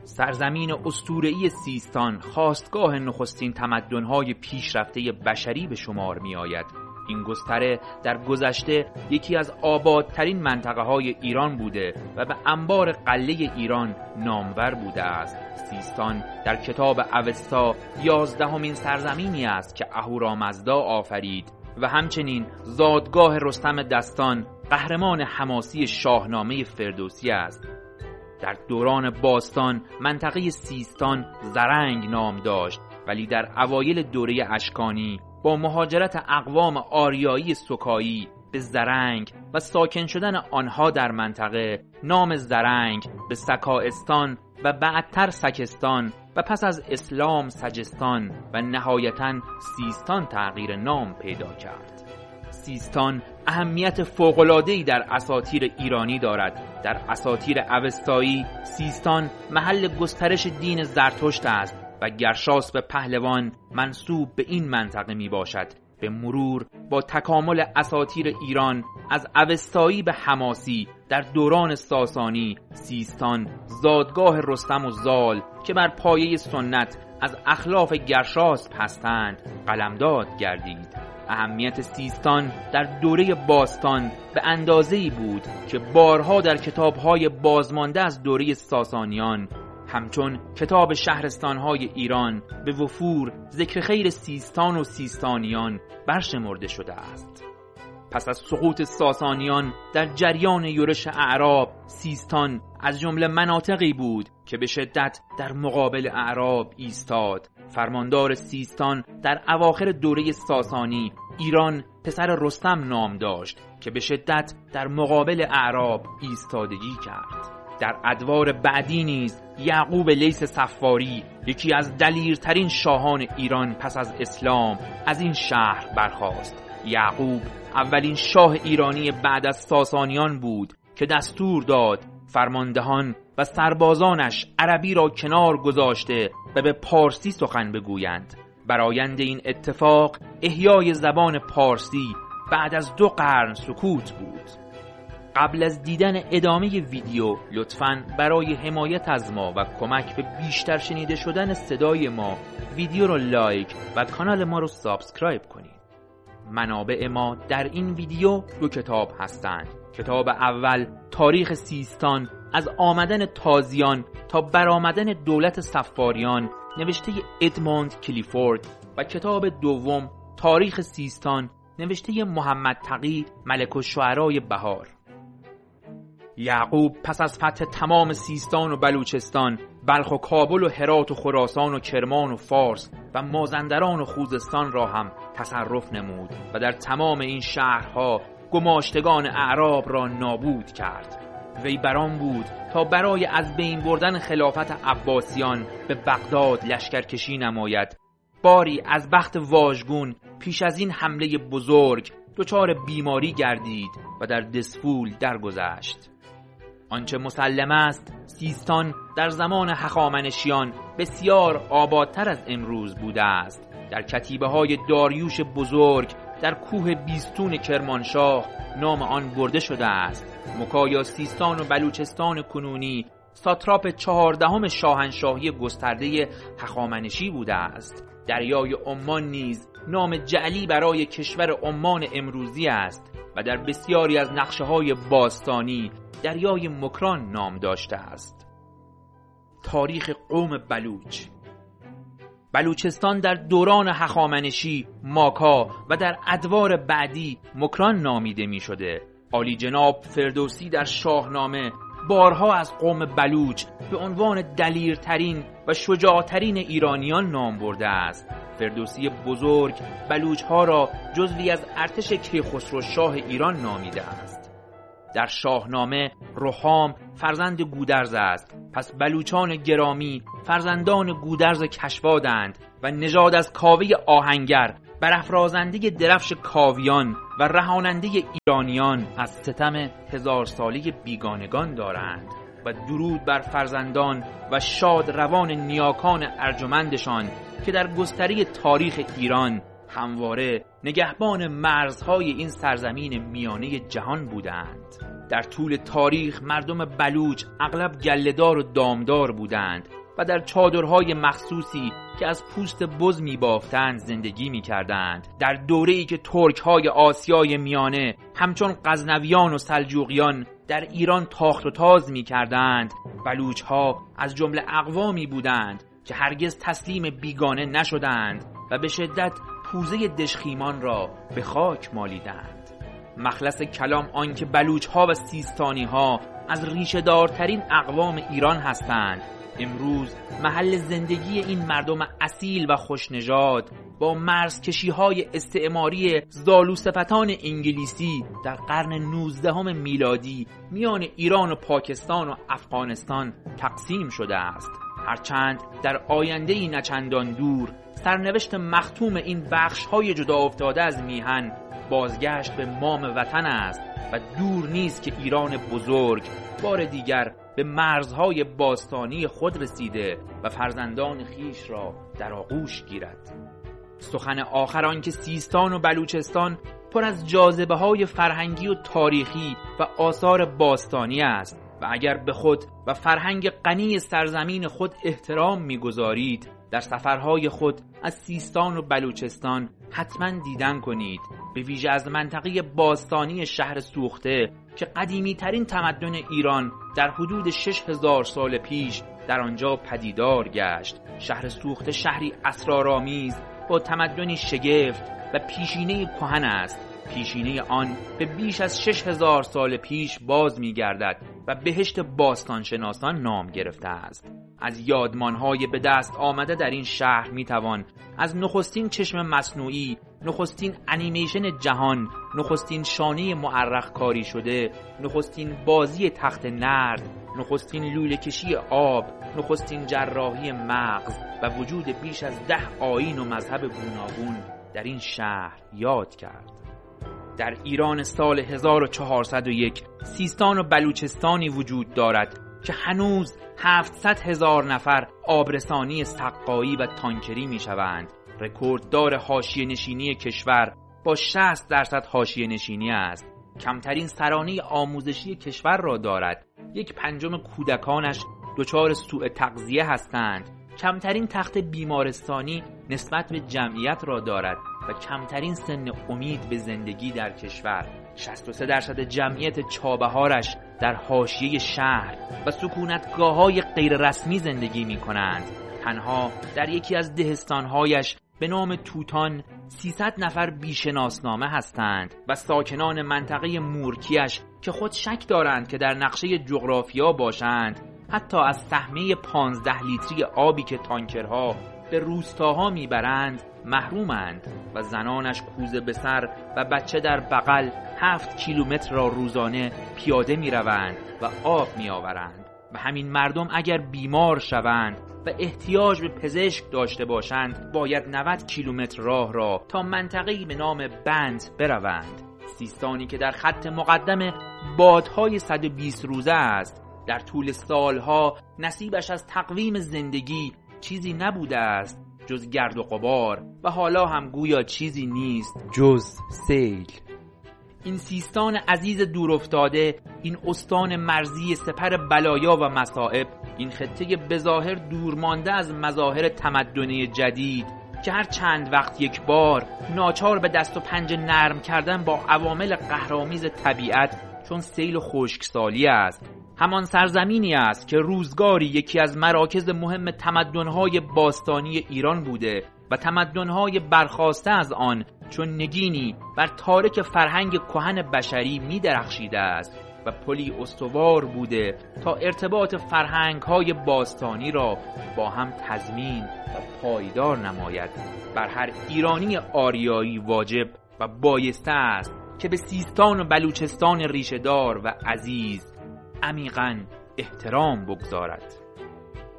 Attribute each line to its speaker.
Speaker 1: سرزمین اسطوره‌ای سیستان خاستگاه نخستین تمدن‌های پیشرفته بشری به شمار می‌آید. این گستره در گذشته یکی از آبادترین منطقه‌های ایران بوده و به انبار قلعه ایران نامور بوده است. سیستان در کتاب اوستا 11مین سرزمینی است که اهورامزدا آفرید و همچنین زادگاه رستم دستان، قهرمان حماسی شاهنامه فردوسی است. در دوران باستان منطقه سیستان زرنگ نام داشت، ولی در اوایل دوره اشکانی با مهاجرت اقوام آریایی سکایی به زرنگ و ساکن شدن آنها در منطقه، نام زرنگ به سکاستان و بعدتر سکستان و پس از اسلام سجستان و نهایتاً سیستان تغییر نام پیدا کرد. سیستان اهمیت فوق‌العاده‌ای در اساطیر ایرانی دارد. در اساطیر اوستایی سیستان محل گسترش دین زرتشت است و گرشاسب پهلوان منسوب به این منطقه می باشد. به مرور با تکامل اساطیر ایران از اوستایی به حماسی در دوران ساسانی، سیستان زادگاه رستم و زال که بر پایه سنت از اخلاف گرشاسب هستند قلمداد گردید. اهمیت سیستان در دوره باستان به اندازه‌ای بود که بارها در کتاب‌های بازمانده از دوره ساسانیان همچون کتاب شهرستان‌های ایران به وفور ذکر خیر سیستان و سیستانیان برشمرده شده است. پس از سقوط ساسانیان در جریان یورش اعراب، سیستان از جمله مناطقی بود که به شدت در مقابل اعراب ایستاد. فرماندار سیستان در اواخر دوره ساسانی ایران پسر رستم نام داشت که به شدت در مقابل اعراب ایستادگی کرد. در ادوار بعدی نیز یعقوب لیث صفاری، یکی از دلیرترین شاهان ایران پس از اسلام، از این شهر برخاست. یعقوب اولین شاه ایرانی بعد از ساسانیان بود که دستور داد فرماندهان و سربازانش عربی را کنار گذاشته و به پارسی سخن بگویند. برآیند این اتفاق احیای زبان پارسی بعد از 2 قرن سکوت بود. قبل از دیدن ادامه ویدیو لطفاً برای حمایت از ما و کمک به بیشتر شنیده شدن صدای ما ویدیو رو لایک و کانال ما رو سابسکرایب کنید. منابع ما در این ویدیو 2 کتاب هستند. کتاب اول تاریخ سیستان از آمدن تازیان تا برآمدن دولت صفاریان نوشته ادموند کلیفورد و کتاب دوم تاریخ سیستان نوشته محمد تقی ملک الشعرای بهار. یعقوب پس از فتح تمام سیستان و بلوچستان، بلخ و کابل و هرات و خراسان و کرمان و فارس و مازندران و خوزستان را هم تصرف نمود و در تمام این شهرها گماشتگان اعراب را نابود کرد. وی بران بود تا برای از بین بردن خلافت عباسیان به بغداد لشکرکشی نماید. باری از بخت واژگون پیش از این حمله بزرگ دچار بیماری گردید و در دسفول درگذشت. آنچه مسلم است سیستان در زمان هخامنشیان بسیار آبادتر از امروز بوده است. در کتیبه های داریوش بزرگ در کوه بیستون کرمانشاه نام آن برده شده است. مکایا سیستان و بلوچستان کنونی ساتراپ 14 شاهنشاهی گسترده هخامنشی بوده است. دریای عمان نیز نام جعلی برای کشور عمان امروزی است و در بسیاری از نقشه‌های باستانی دریای مکران نام داشته است. تاریخ قوم بلوچ. بلوچستان در دوران هخامنشی ماکا و در ادوار بعدی مکران نامیده می شده. عالی جناب فردوسی در شاهنامه بارها از قوم بلوچ به عنوان دلیرترین و شجاعترین ایرانیان نام برده است. فردوسی بزرگ بلوچ ها را جزوی از ارتش کیخسرو شاه ایران نامیده است. در شاهنامه رخام فرزند گودرز است، پس بلوچان گرامی فرزندان گودرز کشوادند و نژاد از کاوه آهنگر برافرازنده درفش کاویان و رهاننده ایرانیان از ستم 1000 ساله بیگانگان دارند و درود بر فرزندان و شاد روان نیاکان ارجمندشان که در گستره تاریخ ایران همواره نگهبان مرزهای این سرزمین میانه جهان بودند. در طول تاریخ مردم بلوچ اغلب گله‌دار و دامدار بودند و در چادرهای مخصوصی که از پوست بز می‌بافتند زندگی می‌کردند. در دوره‌ای که ترک‌های آسیای میانه همچون غزنویان و سلجوقیان در ایران تاخت و تاز می‌کردند، بلوچ‌ها از جمله اقوامی بودند که هرگز تسلیم بیگانه نشدند و به شدت پوزه دژخیمان را به خاک مالیدند. مخلص کلام آن که بلوچ‌ها و سیستانی‌ها از ریشه‌دارترین اقوام ایران هستند، امروز محل زندگی این مردم اصیل و خوشنژاد با مرزکشی‌های استعماری زالوصفتان انگلیسی در قرن 19 میلادی میان ایران و پاکستان و افغانستان تقسیم شده است. هرچند در آینده‌ای نچندان دور سرنوشت مختوم این بخش‌های جدا افتاده از میهن بازگشت به مام وطن است و دور نیست که ایران بزرگ بار دیگر به مرزهای باستانی خود رسیده و فرزندان خیش را در آغوش گیرد. سخن آخران که سیستان و بلوچستان پر از جاذبه‌های فرهنگی و تاریخی و آثار باستانی است و اگر به خود و فرهنگ غنی سرزمین خود احترام می‌گذارید، در سفرهای خود از سیستان و بلوچستان حتما دیدن کنید، به ویژه از منطقه باستانی شهر سوخته که قدیمی ترین تمدن ایران در حدود 6000 سال پیش در آنجا پدیدار گشت. شهر سوخته شهری اسرارآمیز با تمدنی شگفت و پیشینه کهن است. پیشینه آن به بیش از 6000 سال پیش باز می گردد و بهشت باستانشناسان نام گرفته است. از یادمانهای به دست آمده در این شهر می توان از نخستین چشم مصنوعی، نخستین انیمیشن جهان، نخستین شانه معرق کاری شده، نخستین بازی تخت نرد، نخستین لوله کشی آب، نخستین جراحی مغز و وجود بیش از 10 آیین و مذهب گوناگون در این شهر یاد کرد. در ایران سال 1401 سیستان و بلوچستانی وجود دارد که هنوز 700,000 نفر آبرسانی سقایی و تانکری می شوند. رکورددار حاشیه نشینی کشور با 60% حاشیه نشینی است. کمترین سرانه آموزشی کشور را دارد. 1/5 کودکانش دچار سوء تغذیه هستند. کمترین تخت بیمارستانی نسبت به جمعیت را دارد و کمترین سن امید به زندگی در کشور. 63% جمعیت چابهارش در حاشیه شهر و سکونتگاه‌های غیر رسمی زندگی می‌کنند. تنها در یکی از دهستان‌هایش به نام توتان 300 نفر بیشناسنامه هستند و ساکنان منطقه مورکیش که خود شک دارند که در نقشه جغرافیا باشند، حتی از سهمیه 15 لیتری آبی که تانکرها به روستاها میبرند محرومند و زنانش کوزه به سر و بچه در بغل 7 کیلومتر را روزانه پیاده میروند و آب میآورند. و همین مردم اگر بیمار شوند و احتیاج به پزشک داشته باشند باید 90 کیلومتر راه را تا منطقه‌ای به نام بند بروند. سیستانی که در خط مقدم بادهای 120 روزه است، در طول سالها نصیبش از تقویم زندگی چیزی نبوده است جز گرد و غبار و حالا هم گویا چیزی نیست جز سیل. این سیستان عزیز دور افتاده، این استان مرزی سپر بلایا و مصائب، این خطه بظاهر دورمانده از مظاهر تمدنی جدید که هر چند وقت یک بار ناچار به دست و پنجه نرم کردن با عوامل قهرآمیز طبیعت چون سیل و خشکسالی است. همان سرزمینی است که روزگاری یکی از مراکز مهم تمدن‌های باستانی ایران بوده و تمدن‌های برخاسته از آن چون نگینی بر تارک فرهنگ کهن بشری می درخشیده است و پلی استوار بوده تا ارتباط فرهنگ‌های باستانی را با هم تضمین و پایدار نماید. بر هر ایرانی آریایی واجب و بایسته است که به سیستان و بلوچستان ریشه‌دار و عزیز عمیقاً احترام بگذارد.